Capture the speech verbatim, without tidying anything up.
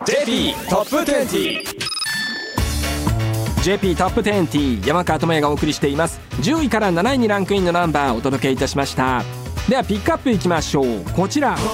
ジェーピー トップにじゅう。 ジェーピー トップにじゅう、山川智也がお送りしています。じゅういからなないにランクインのナンバーをお届けいたしました。ではピックアップいきましょう。こちら